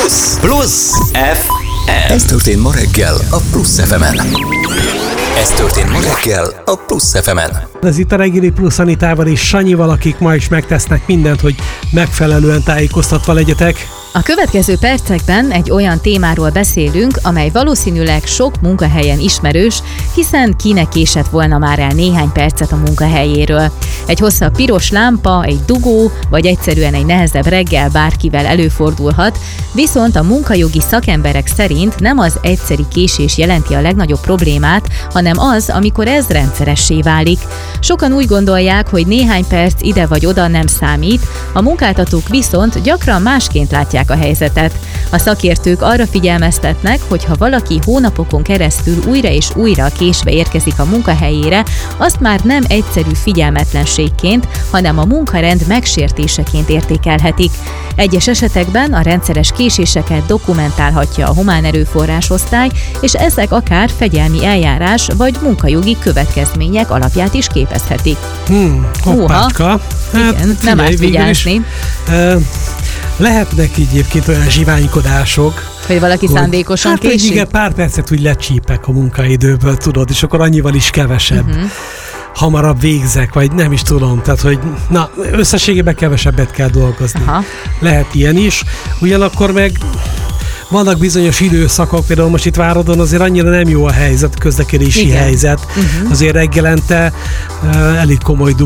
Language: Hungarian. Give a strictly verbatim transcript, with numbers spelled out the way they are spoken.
Plusz. Plusz ef em. Ez történt ma reggel a Plusz ef emen. Ez történt ma reggel a Plusz ef emen. Ez itt a reggeli Plusz Anitával és Sanyival, akik ma is megtesznek mindent, hogy megfelelően tájékoztatva legyetek. A következő percekben egy olyan témáról beszélünk, amely valószínűleg sok munkahelyen ismerős, hiszen kinek késett volna már el néhány percet a munkahelyéről. Egy hosszabb piros lámpa, egy dugó, vagy egyszerűen egy nehezebb reggel bárkivel előfordulhat, viszont a munkajogi szakemberek szerint nem az egyszeri késés jelenti a legnagyobb problémát, hanem az, amikor ez rendszeressé válik. Sokan úgy gondolják, hogy néhány perc ide vagy oda nem számít, a munkáltatók viszont gyakran másként látják a helyzetet. A szakértők arra figyelmeztetnek, hogy ha valaki hónapokon keresztül újra és újra késve érkezik a munkahelyére, azt már nem egyszerű figyelmetlenségként, hanem a munkarend megsértéseként értékelhetik. Egyes esetekben a rendszeres késéseket dokumentálhatja a humán erőforrás osztály, és ezek akár fegyelmi eljárás vagy munkajogi következmények alapját is képezhetik. Hmm, hoppátka. Hát, igen, nem árt vigyázni. Uh, lehetnek egyébként olyan zsiványkodások, hogy valaki hogy, szándékosan hát, késik? Hát, igen, pár percet úgy lecsípek a munkaidőből, tudod, és akkor annyival is kevesebb. Uh-huh. Hamarabb végzek, vagy nem is tudom, tehát, hogy na, összességében kevesebbet kell dolgozni. Aha. Lehet ilyen is, ugyanakkor meg vannak bizonyos időszakok, például most itt Váradon azért annyira nem jó a helyzet, a közlekedési Igen. helyzet. Uh-huh. Azért reggelente uh, elég komoly